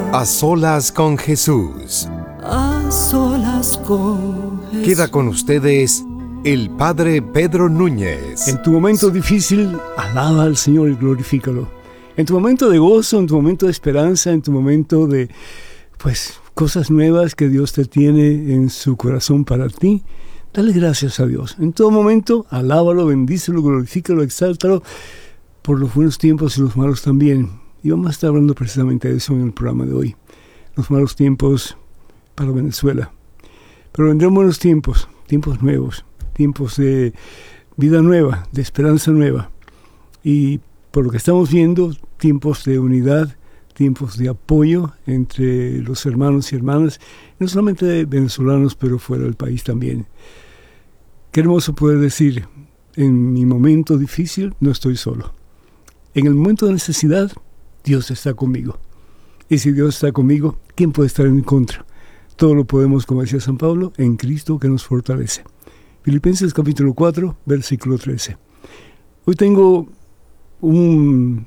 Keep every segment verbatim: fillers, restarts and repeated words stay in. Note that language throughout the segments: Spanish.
A solas con Jesús. A solas con Jesús. Queda con ustedes el Padre Pedro Núñez. En tu momento difícil, alaba al Señor y glorifícalo. En tu momento de gozo, en tu momento de esperanza, en tu momento de, pues, cosas nuevas que Dios te tiene en su corazón para ti, dale gracias a Dios. En todo momento, alábalo, bendícelo, glorifícalo, exáltalo por los buenos tiempos y los malos también. Y vamos a estar hablando precisamente de eso en el programa de hoy. Los malos tiempos para Venezuela. Pero vendrán buenos tiempos, tiempos nuevos, tiempos de vida nueva, de esperanza nueva. Y por lo que estamos viendo, tiempos de unidad, tiempos de apoyo entre los hermanos y hermanas, no solamente venezolanos, pero fuera del país también. Qué hermoso poder decir, en mi momento difícil no estoy solo. En el momento de necesidad, Dios está conmigo. Y si Dios está conmigo, ¿quién puede estar en contra? Todo lo podemos, como decía San Pablo, en Cristo que nos fortalece. Filipenses capítulo cuatro, versículo trece. Hoy tengo un,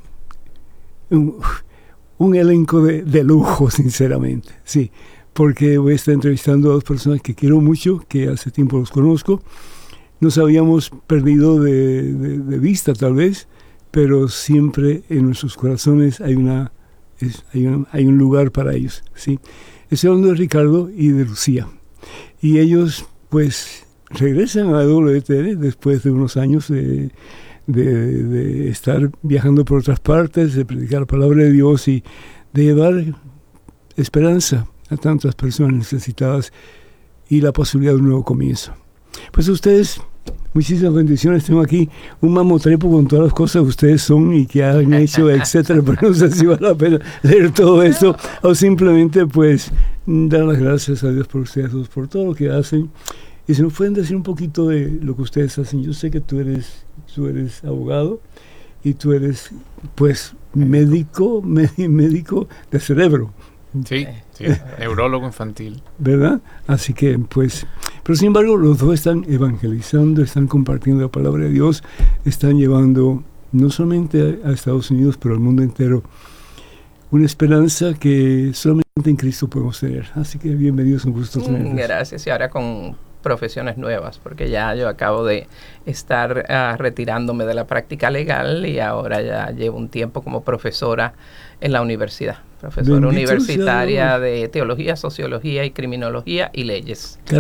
un, un elenco de, de lujo, sinceramente. Sí, porque voy a estar entrevistando a dos personas que quiero mucho, que hace tiempo los conozco. Nos habíamos perdido de, de, de vista, tal vez, pero siempre en nuestros corazones hay una es, hay, un, hay un lugar para ellos, ¿sí? Estoy hablando de Ricardo y de Lucía. Y ellos, pues, regresan a W T N después de unos años de, de, de estar viajando por otras partes, de predicar la palabra de Dios y de llevar esperanza a tantas personas necesitadas y la posibilidad de un nuevo comienzo. Pues ustedes, muchísimas bendiciones. Tengo aquí un mamotrepo con todas las cosas que ustedes son y que han hecho, etcétera. Pero no sé si vale la pena leer todo esto o simplemente, pues, dar las gracias a Dios por ustedes dos, por todo lo que hacen. Y si nos pueden decir un poquito de lo que ustedes hacen. Yo sé que tú eres, tú eres abogado y tú eres, pues, médico, médico de cerebro. Sí, sí, neurólogo infantil. ¿Verdad? Así que, pues, pero sin embargo, los dos están evangelizando, están compartiendo la palabra de Dios, están llevando, no solamente a, a Estados Unidos, pero al mundo entero, una esperanza que solamente en Cristo podemos tener. Así que bienvenidos, un gusto tenerlos. Gracias, y ahora con profesiones nuevas, porque ya yo acabo de estar uh, retirándome de la práctica legal y ahora ya llevo un tiempo como profesora en la universidad, profesora Bendito universitaria de teología, sociología y criminología y leyes.